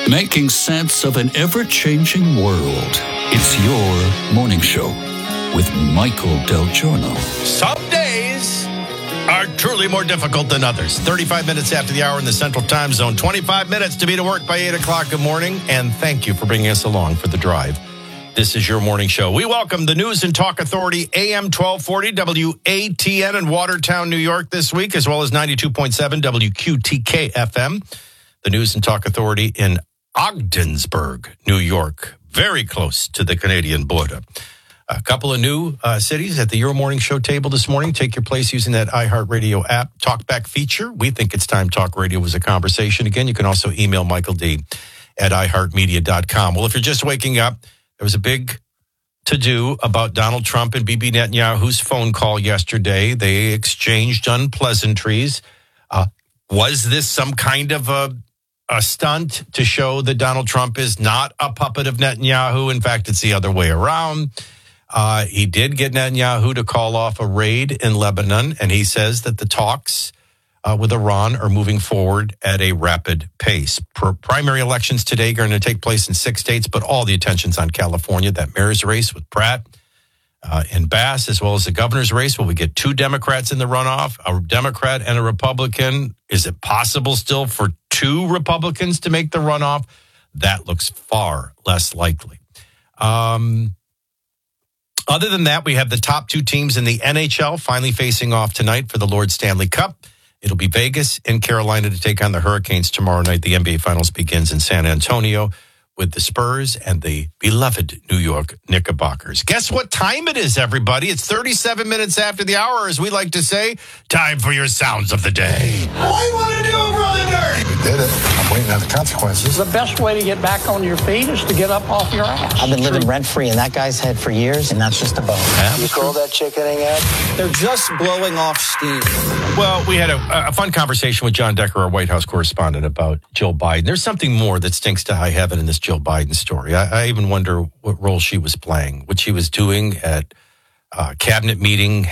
Making sense of an ever-changing world. It's your morning show with Michael Del Giorno. Some days are truly more difficult than others. 35 minutes after the hour in the Central Time Zone. 25 minutes to be to work by 8 o'clock in the morning. And thank you for bringing us along for the drive. This is your morning show. We welcome the News and Talk Authority, AM 1240, WATN in Watertown, New York this week, as well as 92.7 WQTK FM. The News and Talk Authority in Ogdensburg, New York, very close to the Canadian border. A couple of new cities at the Your Morning Show table this morning. Take your place using that iHeartRadio app talkback feature. We think it's time Talk Radio was a conversation. Again, you can also email Michael D. at iHeartMedia.com. Well, if you're just waking up, there was a big to-do about Donald Trump and Bibi Netanyahu's phone call yesterday. They exchanged unpleasantries. Was this some kind of a stunt to show that Donald Trump is not a puppet of Netanyahu? In fact, it's the other way around. He did get Netanyahu to call off a raid in Lebanon, and he says that the talks with Iran are moving forward at a rapid pace. Primary elections today are going to take place in 6 states, but all the attention's on California. That mayor's race with Pratt and Bass, as well as the governor's race. Will we get 2 Democrats in the runoff, a Democrat and a Republican? Is it possible still for 2 Republicans to make the runoff? That looks far less likely. Other than that, we have the top 2 teams in the NHL finally facing off tonight for the Lord Stanley Cup. It'll be Vegas and Carolina to take on the Hurricanes tomorrow night. The NBA Finals begins in San Antonio with the Spurs and the beloved New York Knickerbockers. Guess what time it is, everybody? It's 37 minutes after the hour, as we like to say. Time for your sounds of the day. What do you want to do, Brother Nerd? We did it. I'm waiting on the consequences. The best way to get back on your feet is to get up off your ass. I've been living rent-free in that guy's head for years, and that's just a bone. You call that chickening Ed? They're just blowing off steam. Well, we had a fun conversation with John Decker, our White House correspondent, about Jill Biden. There's something more that stinks to high heaven in this Jill Biden story. I even wonder what role she was playing, what she was doing at a cabinet meeting,